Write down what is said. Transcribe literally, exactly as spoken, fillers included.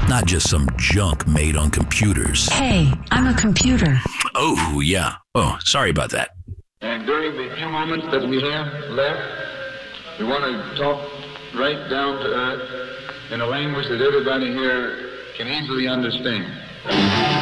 not just some junk made on computers. Hey, I'm a computer. Oh, yeah. Oh, sorry about that. And during the few moments that we have left, we want to talk right down to earth in a language that everybody here can easily understand.